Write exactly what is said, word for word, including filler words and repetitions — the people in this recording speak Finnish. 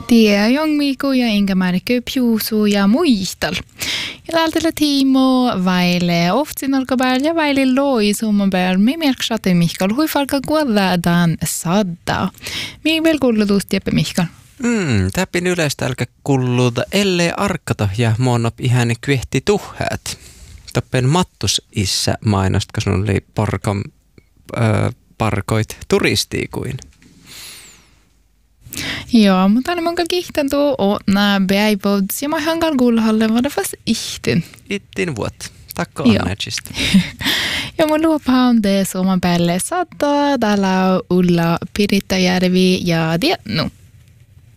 Tie on Miku ja Inga-Mari Piusu ja muistal. Ja täältä Timo vaile oftsin alkapäällä ja vaile loi summan päällä. Me merksatte Mihkal huifalka kuolladan sadda. Mihin vielä kullutusta Jeppe Mihkal? Mm, täpin yleistä älkä kulluta, ellei arkata ja monop ihan kyehti tuhäät. Tappen mattus issa mainosta, kun sun oli parkam, äh, parkoit turistii kuin. Joo, mutta aina monka kihtan tuo ootna bäipods ja mä hankal kuulhalle vada fast ihtin. Ittin vuot. Takko onnetsista. Ja mun luopahan tee suoman päälle saattaa täällä Ulla Pirittäjärvi ja Diennu.